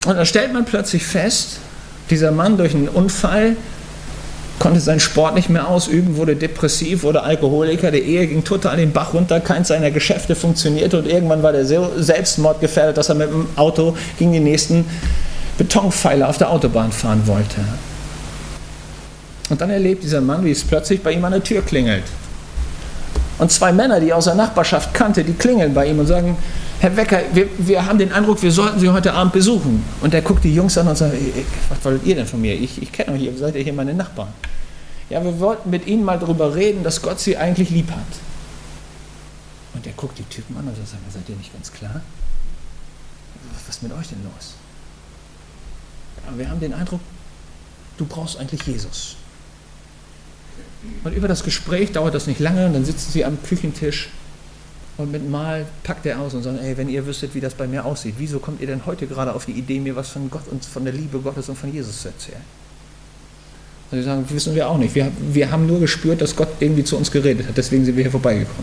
Und dann stellt man plötzlich fest, dieser Mann durch einen Unfall konnte seinen Sport nicht mehr ausüben, wurde depressiv, wurde Alkoholiker, die Ehe ging total den Bach runter, keins seiner Geschäfte funktionierte und irgendwann war der Selbstmord gefährdet, dass er mit dem Auto gegen die nächsten Betonpfeiler auf der Autobahn fahren wollte. Und dann erlebt dieser Mann, wie es plötzlich bei ihm an der Tür klingelt. Und 2 Männer, die er aus der Nachbarschaft kannte, die klingeln bei ihm und sagen, Herr Wecker, wir haben den Eindruck, wir sollten Sie heute Abend besuchen. Und er guckt die Jungs an und sagt, was wollt ihr denn von mir? Ich kenne euch, ihr seid ja hier meine Nachbarn. Ja, wir wollten mit Ihnen mal darüber reden, dass Gott Sie eigentlich lieb hat. Und er guckt die Typen an und sagt, seid ihr nicht ganz klar? Was ist mit euch denn los? Ja, wir haben den Eindruck, du brauchst eigentlich Jesus. Und über das Gespräch dauert das nicht lange und dann sitzen sie am Küchentisch und mit Mal packt er aus und sagt, ey, wenn ihr wüsstet, wie das bei mir aussieht, wieso kommt ihr denn heute gerade auf die Idee, mir was von Gott und von der Liebe Gottes und von Jesus zu erzählen? Und sie sagen, wissen wir auch nicht. Wir haben nur gespürt, dass Gott irgendwie zu uns geredet hat, deswegen sind wir hier vorbeigekommen.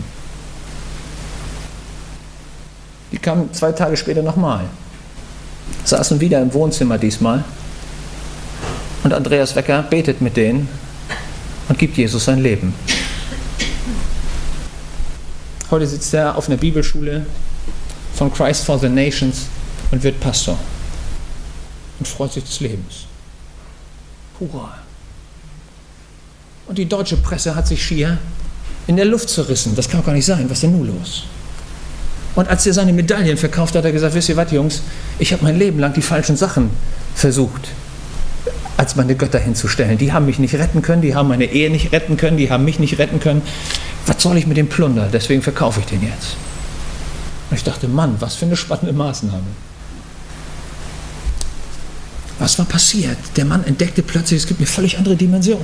Die kamen 2 Tage später nochmal, saßen wieder im Wohnzimmer diesmal und Andreas Wecker betet mit denen und gibt Jesus sein Leben. Heute sitzt er auf einer Bibelschule von Christ for the Nations und wird Pastor und freut sich des Lebens. Hurra! Und die deutsche Presse hat sich schier in der Luft zerrissen. Das kann doch gar nicht sein. Was ist denn nun los? Und als er seine Medaillen verkauft hat, hat er gesagt, wisst ihr was, Jungs, ich habe mein Leben lang die falschen Sachen versucht, als meine Götter hinzustellen. Die haben mich nicht retten können, die haben meine Ehe nicht retten können, die haben mich nicht retten können. Was soll ich mit dem Plunder? Deswegen verkaufe ich den jetzt. Und ich dachte, Mann, was für eine spannende Maßnahme. Was war passiert? Der Mann entdeckte plötzlich, es gibt eine völlig andere Dimension.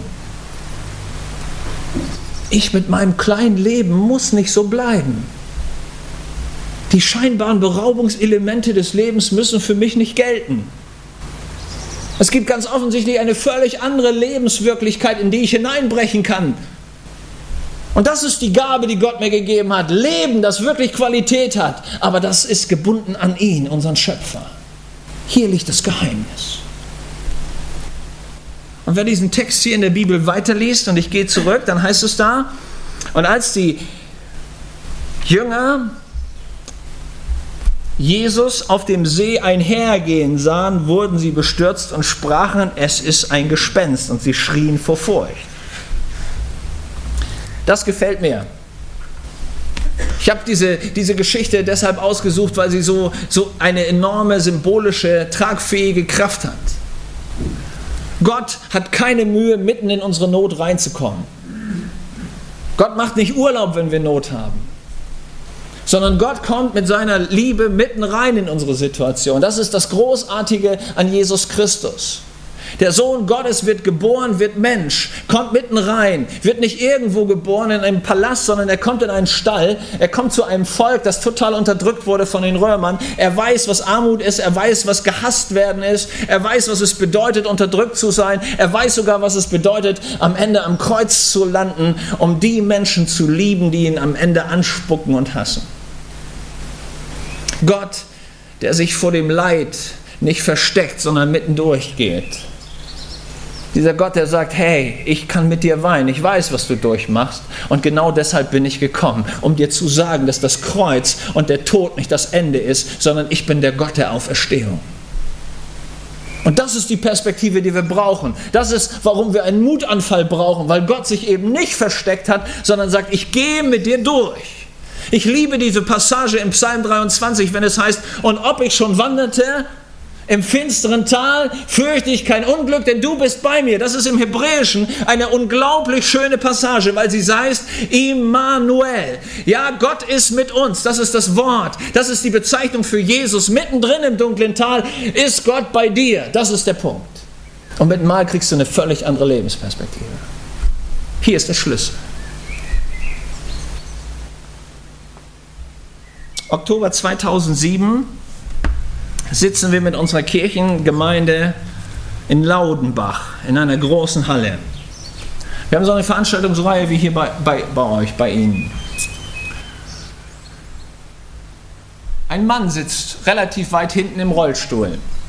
Ich mit meinem kleinen Leben muss nicht so bleiben. Die scheinbaren Beraubungselemente des Lebens müssen für mich nicht gelten. Es gibt ganz offensichtlich eine völlig andere Lebenswirklichkeit, in die ich hineinbrechen kann. Und das ist die Gabe, die Gott mir gegeben hat. Leben, das wirklich Qualität hat. Aber das ist gebunden an ihn, unseren Schöpfer. Hier liegt das Geheimnis. Und wer diesen Text hier in der Bibel weiterliest, und ich gehe zurück, dann heißt es da, und als die Jünger Jesus auf dem See einhergehen sahen, wurden sie bestürzt und sprachen, es ist ein Gespenst, und sie schrien vor Furcht. Das gefällt mir. Ich habe diese Geschichte deshalb ausgesucht, weil sie so eine enorme symbolische, tragfähige Kraft hat. Gott hat keine Mühe, mitten in unsere Not reinzukommen. Gott macht nicht Urlaub, wenn wir Not haben. Sondern Gott kommt mit seiner Liebe mitten rein in unsere Situation. Das ist das Großartige an Jesus Christus. Der Sohn Gottes wird geboren, wird Mensch, kommt mitten rein, wird nicht irgendwo geboren in einem Palast, sondern er kommt in einen Stall, er kommt zu einem Volk, das total unterdrückt wurde von den Römern. Er weiß, was Armut ist, er weiß, was gehasst werden ist, er weiß, was es bedeutet, unterdrückt zu sein, er weiß sogar, was es bedeutet, am Ende am Kreuz zu landen, um die Menschen zu lieben, die ihn am Ende anspucken und hassen. Gott, der sich vor dem Leid nicht versteckt, sondern mittendurch geht. Dieser Gott, der sagt, hey, ich kann mit dir weinen, ich weiß, was du durchmachst und genau deshalb bin ich gekommen, um dir zu sagen, dass das Kreuz und der Tod nicht das Ende ist, sondern ich bin der Gott der Auferstehung. Und das ist die Perspektive, die wir brauchen. Das ist, warum wir einen Mutanfall brauchen, weil Gott sich eben nicht versteckt hat, sondern sagt, ich gehe mit dir durch. Ich liebe diese Passage im Psalm 23, wenn es heißt, und ob ich schon wanderte im finsteren Tal, fürchte ich kein Unglück, denn du bist bei mir. Das ist im Hebräischen eine unglaublich schöne Passage, weil sie heißt Immanuel. Ja, Gott ist mit uns. Das ist das Wort. Das ist die Bezeichnung für Jesus. Mittendrin im dunklen Tal ist Gott bei dir. Das ist der Punkt. Und mit dem Mal kriegst du eine völlig andere Lebensperspektive. Hier ist der Schlüssel. Oktober 2007 sitzen wir mit unserer Kirchengemeinde in Laudenbach in einer großen Halle. Wir haben so eine Veranstaltungsreihe wie hier bei euch, bei Ihnen. Ein Mann sitzt relativ weit hinten im Rollstuhl.